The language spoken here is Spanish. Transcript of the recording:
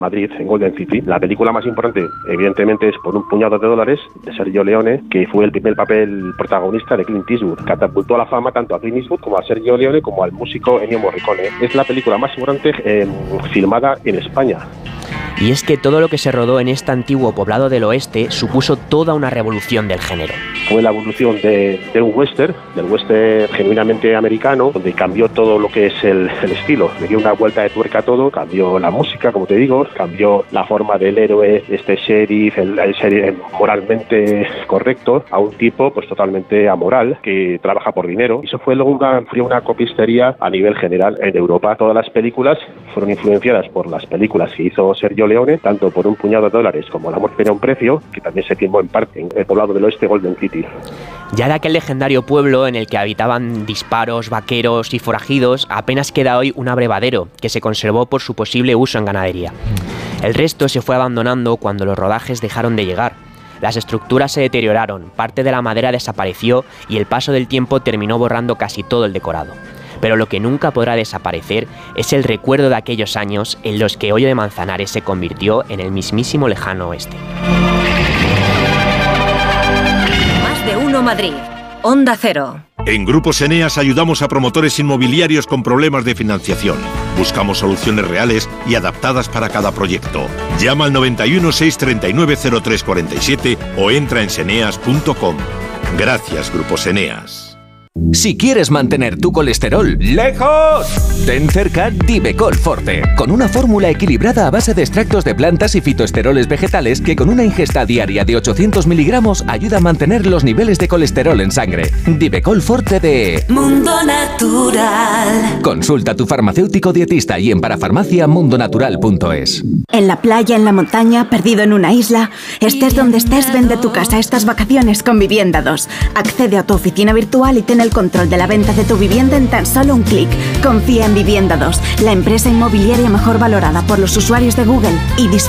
Madrid, en Golden City. La película más importante, evidentemente, es Por un puñado de dólares, de Sergio Leone, que fue el primer papel protagonista de Clint Eastwood. Catapultó a la fama tanto a Clint Eastwood como a Sergio Leone como al músico Ennio Morricone. Es la película más importante filmada en España. Y es que todo lo que se rodó en este antiguo poblado del oeste supuso toda una revolución del género. Fue la evolución de un western, del western genuinamente americano, donde cambió todo lo que es el estilo. Le dio una vuelta de tuerca a todo, cambió la música, como te digo, cambió la forma del héroe, este sheriff, el sheriff moralmente correcto, a un tipo pues totalmente amoral, que trabaja por dinero. Y eso fue luego una copistería a nivel general en Europa. Todas las películas fueron influenciadas por las películas que hizo Sergio Leone, tanto Por un puñado de dólares como El amor tiene un precio, que también se filmó en parte en el poblado del oeste, Golden City. Ya de aquel legendario pueblo en el que habitaban disparos, vaqueros y forajidos, apenas queda hoy un abrevadero que se conservó por su posible uso en ganadería. El resto se fue abandonando cuando los rodajes dejaron de llegar. Las estructuras se deterioraron, parte de la madera desapareció y el paso del tiempo terminó borrando casi todo el decorado. Pero lo que nunca podrá desaparecer es el recuerdo de aquellos años en los que Hoyo de Manzanares se convirtió en el mismísimo lejano oeste. Más de uno Madrid. Onda Cero. En Grupos Eneas ayudamos a promotores inmobiliarios con problemas de financiación. Buscamos soluciones reales y adaptadas para cada proyecto. Llama al 91 639 0347 o entra en seneas.com. Gracias, Grupos Eneas. Si quieres mantener tu colesterol lejos, ten cerca Divecol Forte, con una fórmula equilibrada a base de extractos de plantas y fitoesteroles vegetales que con una ingesta diaria de 800 miligramos ayuda a mantener los niveles de colesterol en sangre. Divecol Forte de Mundo Natural. Consulta a tu farmacéutico dietista y en parafarmaciamundonatural.es. En la playa, en la montaña, perdido en una isla, estés donde estés, vende tu casa estas vacaciones con Vivienda 2. Accede a tu oficina virtual y ten el control de la venta de tu vivienda en tan solo un clic. Confía en Vivienda 2, la empresa inmobiliaria mejor valorada por los usuarios de Google, y disfruta